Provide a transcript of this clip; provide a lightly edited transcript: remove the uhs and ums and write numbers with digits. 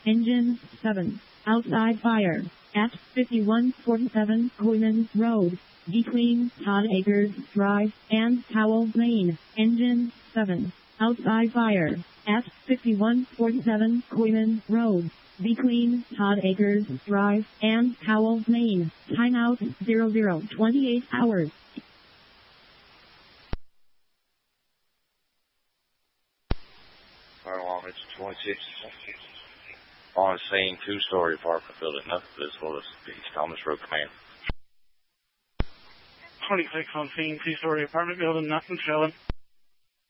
Engine 7. Outside fire. At 5147 Coyman Road. Between Todd Acres Drive and Powell Lane. Engine 7. Outside fire. At 5147 Coyman Road. Between Todd Acres Drive and Powell Lane. Timeout 0028 hours. Fire alarm, it's 26. On scene, two-story apartment building, nothing visible. This is East Thomas Road Command. 26 on scene, two-story apartment building, nothing showing.